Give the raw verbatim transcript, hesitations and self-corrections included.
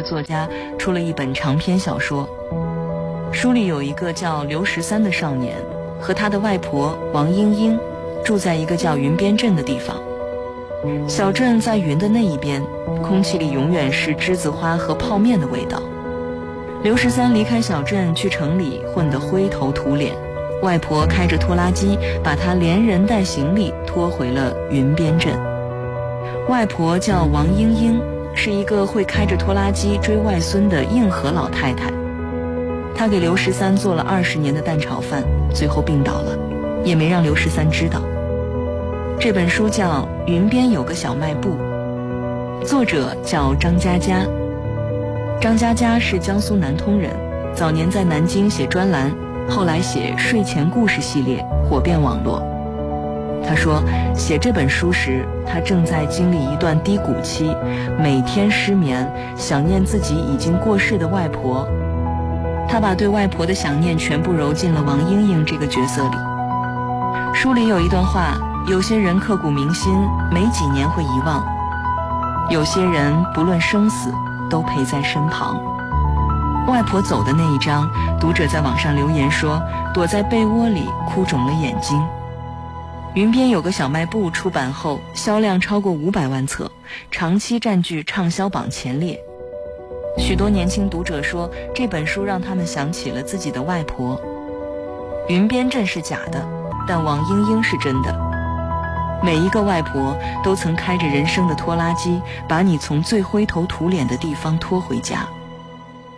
作家出了一本长篇小说。书里有一个叫刘十三的少年，和他的外婆王英英住在一个叫云边镇的地方。小镇在云的那一边，空气里永远是栀子花和泡面的味道。刘十三离开小镇去城里混得灰头土脸，外婆开着拖拉机把他连人带行李拖回了云边镇。外婆叫王英英，是一个会开着拖拉机追外孙的硬核老太太。她给刘十三做了二十年的蛋炒饭，最后病倒了，也没让刘十三知道。这本书叫《云边有个小卖部》，作者叫张嘉佳。张嘉佳是江苏南通人，早年在南京写专栏，后来写睡前故事系列，火遍网络。他说，写这本书时，他正在经历一段低谷期，每天失眠，想念自己已经过世的外婆。他把对外婆的想念全部揉进了王英英这个角色里。书里有一段话，有些人刻骨铭心，没几年会遗忘；有些人不论生死，都陪在身旁。外婆走的那一章，读者在网上留言说，躲在被窝里哭肿了眼睛。云边有个小卖部出版后，销量超过五百万册，长期占据畅销榜前列。许多年轻读者说，这本书让他们想起了自己的外婆。云边镇是假的，但王英英是真的。每一个外婆都曾开着人生的拖拉机，把你从最灰头土脸的地方拖回家。